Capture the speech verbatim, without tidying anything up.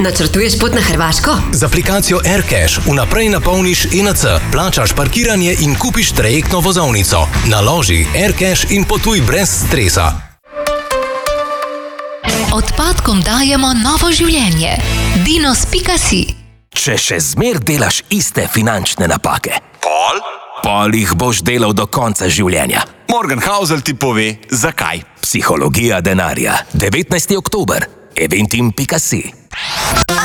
Načrtuješ pot na Hrvaško? Z aplikacijo AirCash vnaprej napolniš E N C, plačaš parkiranje in kupiš trajektno vozovnico. Naloži AirCash in potuj brez stresa. Odpadkom dajemo novo življenje. Dinos pika si. Če še zmer delaš iste finančne napake, Pol? pol jih boš delal do konca življenja. Morgan Housel ti pove, zakaj. Psihologija denarja. devetnajsti oktober. eventim pika si.